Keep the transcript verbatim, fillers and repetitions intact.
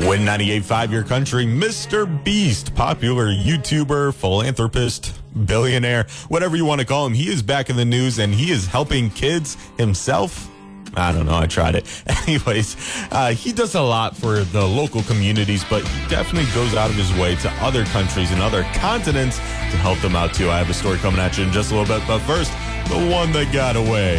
Win ninety-eight point five Your Country, Mister Beast, popular YouTuber, philanthropist, billionaire, whatever you want to call him. He is back in the news and he is helping kids himself. I don't know. I tried it. Anyways, uh, he does a lot for the local communities, but he definitely goes out of his way to other countries and other continents to help them out too. I have a story coming at you in just a little bit, but first, the one that got away.